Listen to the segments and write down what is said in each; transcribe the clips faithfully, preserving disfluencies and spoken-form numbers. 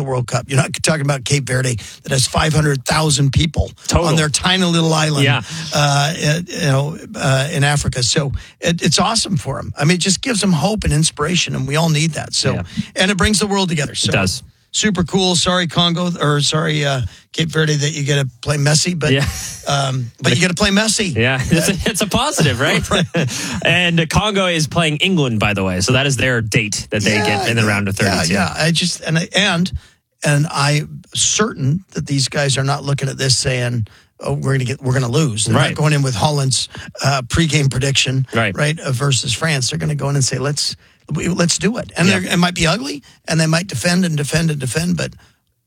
World Cup. You're not talking about Cape Verde that has five hundred thousand people Total. on their tiny little island, Yeah. uh, you know, uh, in Africa. So it, it's awesome for them. I mean, it just gives them hope and inspiration, and we all need that. So, Yeah. and it brings the world together. So It does. Super cool. Sorry, Congo, or sorry, uh, Cape Verde, that you get to play Messi, but Yeah. um, but you get to play Messi. Yeah, it's a, it's a positive, right? And Congo is playing England, by the way, so that is their date that they Yeah, get in the round of thirty-two. Yeah, yeah. I just and I, and and I'm certain that these guys are not looking at this saying, "Oh, we're gonna get, we're gonna lose." They're Right. not going in with Holland's uh, pregame prediction, Right. right, uh, versus France. They're going to go in and say, "Let's we- let's do it." And Yeah. they're it might be ugly, and they might defend and defend and defend, but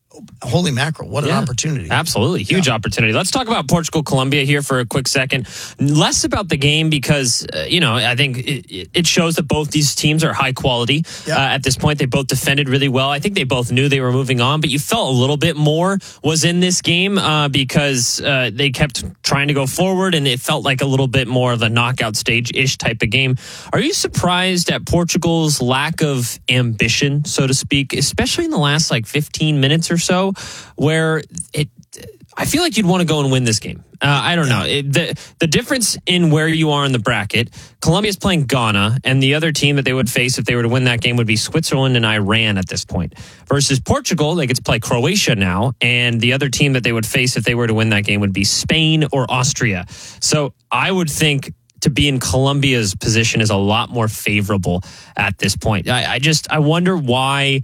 holy mackerel, what an Yeah, opportunity. Absolutely. Huge Yeah. opportunity. Let's talk about Portugal, Colombia here for a quick second. Less about the game because, uh, you know, I think it, it shows that both these teams are high quality Yeah. uh, at this point. They both defended really well. I think they both knew they were moving on, but you felt a little bit more was in this game uh, because uh, they kept trying to go forward and it felt like a little bit more of a knockout stage-ish type of game. Are you surprised at Portugal's lack of ambition, so to speak, especially in the last like fifteen minutes or so, where it, I feel like you'd want to go and win this game. Uh, I don't know. It, the the difference in where you are in the bracket, Colombia's playing Ghana, and the other team that they would face if they were to win that game would be Switzerland and Iran at this point. Versus Portugal, they get to play Croatia now, and the other team that they would face if they were to win that game would be Spain or Austria. So I would think to be in Colombia's position is a lot more favorable at this point. I, I just, I wonder why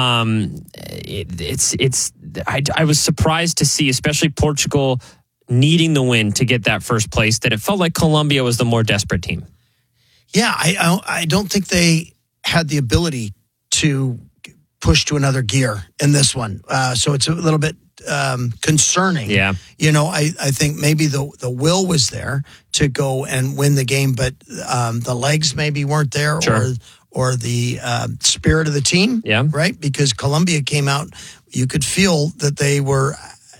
um, it, it's, it's, I, I was surprised to see, especially Portugal needing the win to get that first place, that it felt like Colombia was the more desperate team. Yeah, I, I I don't think they had the ability to push to another gear in this one. Uh, so it's a little bit um, concerning. Yeah. You know, I, I think maybe the the will was there to go and win the game, but um, the legs maybe weren't there, Sure. or or the uh, spirit of the team. Yeah. Right? Because Colombia came out, you could feel that they were,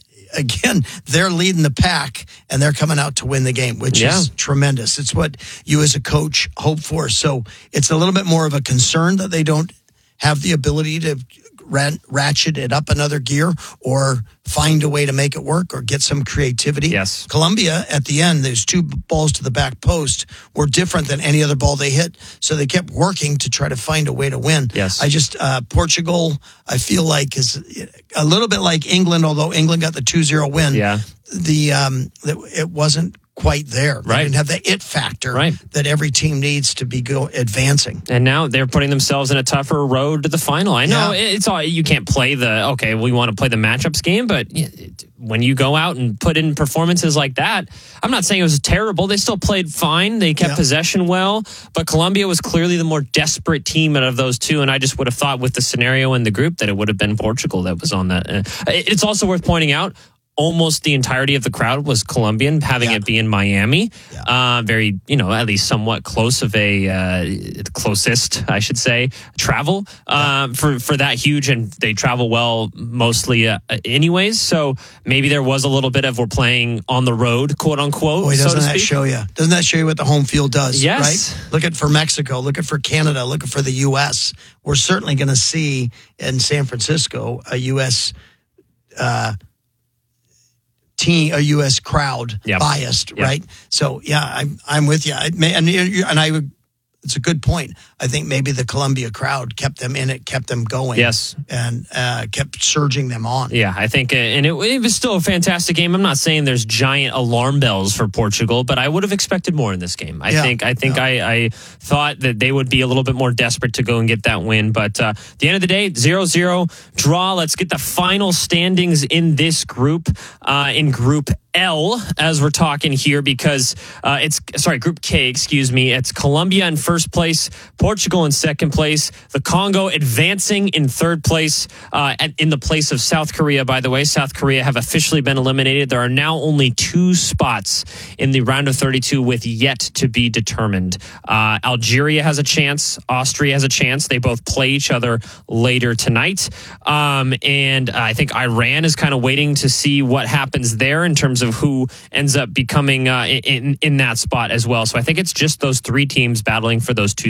again, they're leading the pack and they're coming out to win the game, which Yeah. is tremendous. It's what you as a coach hope for. So it's a little bit more of a concern that they don't have the ability to rat- ratchet it up another gear or find a way to make it work or get some creativity. Yes. Colombia, at the end, those two balls to the back post were different than any other ball they hit. So they kept working to try to find a way to win. Yes. I just, uh, Portugal, I feel like is a little bit like England, although England got the two zero win. Yeah. The, um, the, it wasn't quite there. They Right. didn't have the it factor Right. that every team needs to be go advancing. And now they're putting themselves in a tougher road to the final. I know Yeah. it's all, you can't play the, okay, we want to play the matchups game, but it, when you go out and put in performances like that, I'm not saying it was terrible. They still played fine. They kept Yeah. possession well, but Colombia was clearly the more desperate team out of those two. And I just would have thought with the scenario in the group that it would have been Portugal that was on that. Uh, It's also worth pointing out, almost the entirety of the crowd was Colombian, having Yeah. it be in Miami. Yeah. Uh, very, you know, at least somewhat close of a, uh, closest, I should say, travel uh, for, for that huge. And they travel well mostly uh, anyways. So maybe there was a little bit of we're playing on the road, quote unquote. Boy, so doesn't to that speak. show you? Doesn't that show you what the home field does? Yes. Right? Look at for Mexico. Look at for Canada. Look at for the U S. We're certainly going to see in San Francisco a U S uh, team, a U S crowd Yep. biased, Yep. right? So yeah, I'm I'm with you. I, may- and you- and I would. It's a good point. I think maybe the Columbia crowd kept them in it, kept them going. Yes. And uh, kept surging them on. Yeah, I think, uh, and it, it was still a fantastic game. I'm not saying there's giant alarm bells for Portugal, but I would have expected more in this game. I Yeah, think, I think yeah. I, I thought that they would be a little bit more desperate to go and get that win. But uh, at the end of the day, zero zero draw. Let's get the final standings in this group, uh, in Group L, as we're talking here, because uh, it's, sorry, Group K, excuse me. It's Colombia in first place, Portugal in second place, the Congo advancing in third place, uh, at, in the place of South Korea, by the way. South Korea have officially been eliminated. There are now only two spots in the round of thirty-two with yet to be determined. Uh, Algeria has a chance. Austria has a chance. They both play each other later tonight. Um, and I think Iran is kind of waiting to see what happens there in terms of who ends up becoming uh, in, in that spot as well. So I think it's just those three teams battling for those two spots. So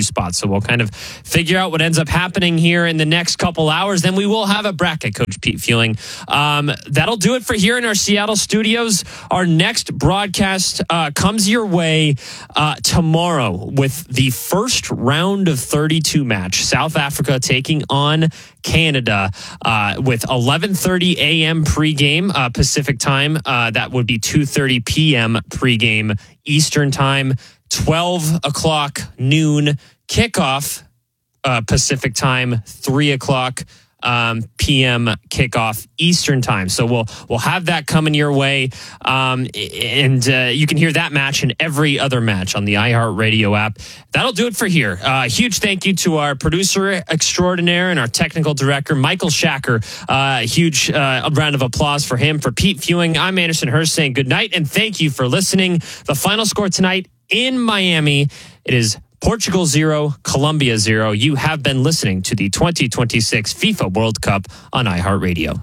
So we'll kind of figure out what ends up happening here in the next couple hours. Then we will have a bracket, Coach Pete Fewing. Um, that'll do it for here in our Seattle studios. Our next broadcast uh, comes your way uh, tomorrow with the first round of thirty-two match. South Africa taking on Canada uh, with eleven thirty a.m. pregame uh, Pacific time. Uh, that would be two thirty p.m. pregame Eastern time. twelve o'clock noon kickoff uh, Pacific time. three o'clock um, p m kickoff Eastern time. So we'll we'll have that coming your way, um, and uh, you can hear that match and every other match on the iHeartRadio app. That'll do it for here. Uh, huge thank you to our producer extraordinaire and our technical director, Michael Shacker. Uh, huge uh, round of applause for him. For Pete Fewing, I'm Anderson Hurst saying good night and thank you for listening. The final score tonight in Miami, it is Portugal zero, Colombia zero. You have been listening to the twenty twenty-six FIFA World Cup on iHeartRadio.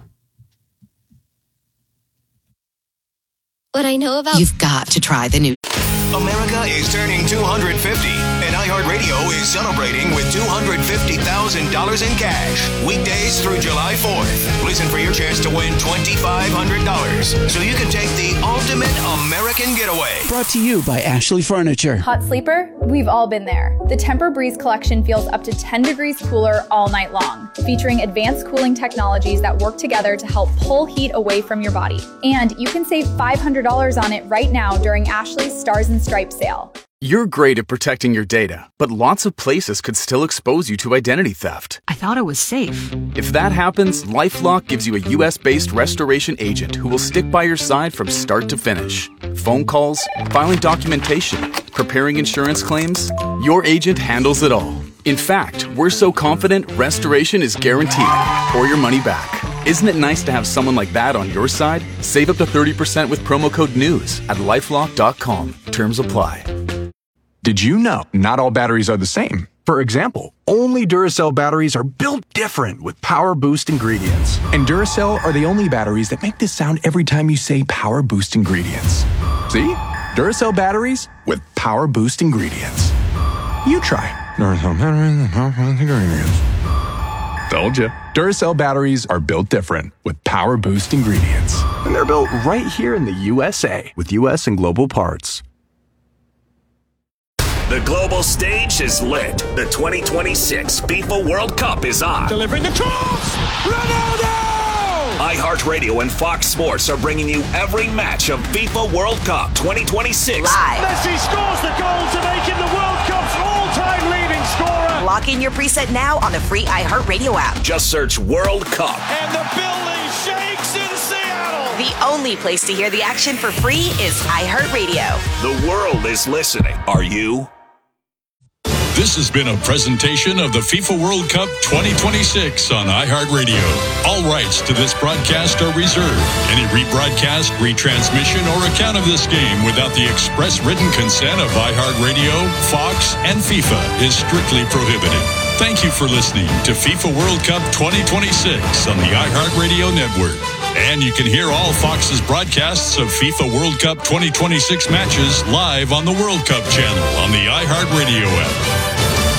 What I know about... You've got to try the new... America is turning two hundred fifty, and iHeartRadio is celebrating with two hundred fifty thousand dollars in cash. Weekdays through July fourth. Listen for your chance to win twenty-five hundred dollars so you can take the ultimate American getaway. Brought to you by Ashley Furniture. Hot sleeper? We've all been there. The Tempur-Breeze collection feels up to ten degrees cooler all night long, featuring advanced cooling technologies that work together to help pull heat away from your body. And you can save five hundred dollars on it right now during Ashley's Stars and Stripes sale. You're great at protecting your data, but lots of places could still expose you to identity theft. I thought it was safe. If that happens, LifeLock gives you a U S-based restoration agent who will stick by your side from start to finish. Phone calls, filing documentation, preparing insurance claims, your agent handles it all. In fact, we're so confident restoration is guaranteed or your money back. Isn't it nice to have someone like that on your side? Save up to thirty percent with promo code NEWS at lifelock dot com. Terms apply. Did you know not all batteries are the same? For example, only Duracell batteries are built different with Power Boost ingredients. And Duracell are the only batteries that make this sound every time you say Power Boost ingredients. See? Duracell batteries with Power Boost ingredients. You try. Duracell batteries with Power Boost ingredients. Told you. Duracell batteries are built different with Power Boost ingredients. And they're built right here in the U S A with U S and global parts. The global stage is lit. The twenty twenty-six FIFA World Cup is on. Delivering the cross! Ronaldo! iHeartRadio and Fox Sports are bringing you every match of FIFA World Cup twenty twenty-six. Live. Messi scores the goal to make him the World Cup's all-time leading scorer. Lock in your preset now on the free iHeartRadio app. Just search World Cup. And the building shakes in Seattle. The only place to hear the action for free is iHeartRadio. The world is listening. Are you? This has been a presentation of the FIFA World Cup twenty twenty-six on iHeartRadio. All rights to this broadcast are reserved. Any rebroadcast, retransmission, or account of this game without the express written consent of iHeartRadio, Fox, and FIFA is strictly prohibited. Thank you for listening to FIFA World Cup twenty twenty-six on the iHeartRadio network. And you can hear all Fox's broadcasts of FIFA World Cup twenty twenty-six matches live on the World Cup channel on the iHeartRadio app.